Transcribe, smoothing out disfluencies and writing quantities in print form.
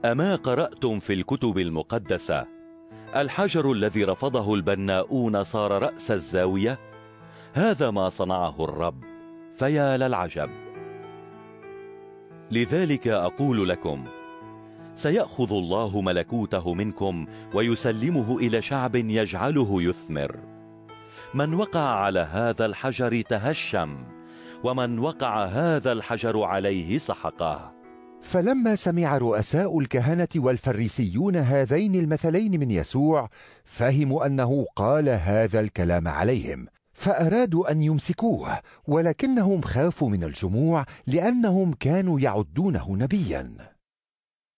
أما قرأتم في الكتب المقدسة الحجر الذي رفضه البناؤون صار رأس الزاوية؟ هذا ما صنعه الرب، فيا للعجب. لذلك أقول لكم سيأخذ الله ملكوته منكم ويسلمه إلى شعب يجعله يثمر. من وقع على هذا الحجر تهشم، ومن وقع هذا الحجر عليه سحقه. فلما سمع رؤساء الكهنة والفريسيون هذين المثلين من يسوع فهموا أنه قال هذا الكلام عليهم، فأرادوا أن يمسكوه، ولكنهم خافوا من الجموع لأنهم كانوا يعدونه نبيا.